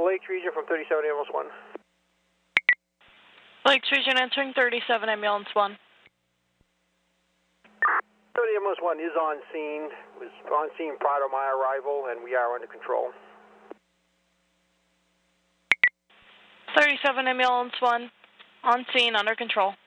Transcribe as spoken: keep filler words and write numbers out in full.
Lakes region from thirty-seven ambulance one. Lakes region entering thirty-seven ambulance one. thirty ambulance one is on scene, was on scene prior to my arrival, and we are under control. thirty-seven ambulance one, on scene, under control.